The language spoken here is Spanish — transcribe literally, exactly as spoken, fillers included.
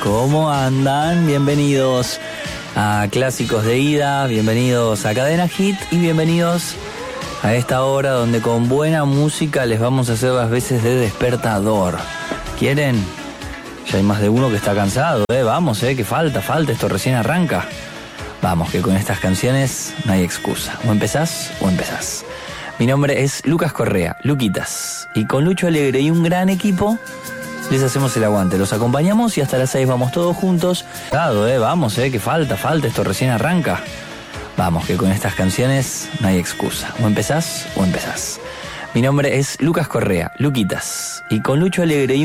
¿Cómo andan? Bienvenidos a Clásicos de Ida, bienvenidos a Cadena Hit y bienvenidos a esta hora donde con buena música les vamos a hacer las veces de despertador. ¿Quieren? Ya hay más de uno que está cansado, ¿eh? Vamos, ¿eh? Que falta, falta, esto recién arranca. Vamos, que con estas canciones no hay excusa. O empezás o empezás. Mi nombre es Lucas Correa, Luquitas, y con Lucho Alegre y un gran equipo les hacemos el aguante, los acompañamos y hasta las seis vamos todos juntos. Eh, vamos, eh, que falta, falta, esto recién arranca. Vamos, que con estas canciones no hay excusa. O empezás o empezás. Mi nombre es Lucas Correa, Luquitas, y con Lucho Alegre y